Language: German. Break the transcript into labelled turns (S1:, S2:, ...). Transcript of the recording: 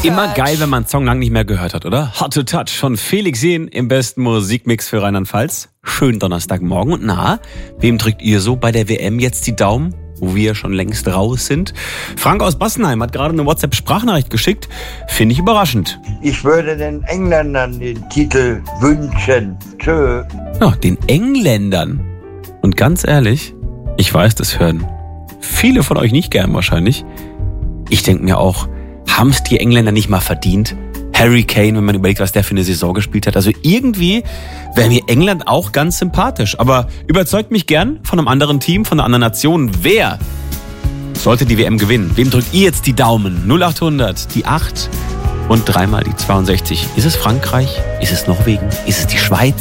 S1: Immer geil, wenn man einen Song lang nicht mehr gehört hat, oder? Hot to Touch von Felix Jähn im besten Musikmix für Rheinland-Pfalz. Schönen Donnerstagmorgen. Und wem drückt ihr so bei der WM jetzt die Daumen, wo wir schon längst raus sind? Frank aus Bassenheim hat gerade eine WhatsApp-Sprachnachricht geschickt. Finde ich überraschend.
S2: Ich würde den Engländern den Titel wünschen. Tschö.
S1: Ja, den Engländern. Und ganz ehrlich, ich weiß, das hören viele von euch nicht gern wahrscheinlich. Ich denke mir auch, haben es die Engländer nicht mal verdient? Harry Kane, wenn man überlegt, was der für eine Saison gespielt hat. Also irgendwie wäre mir England auch ganz sympathisch. Aber überzeugt mich gern von einem anderen Team, von einer anderen Nation. Wer sollte die WM gewinnen? Wem drückt ihr jetzt die Daumen? 0800, die 8 und dreimal die 62. Ist es Frankreich? Ist es Norwegen? Ist es die Schweiz?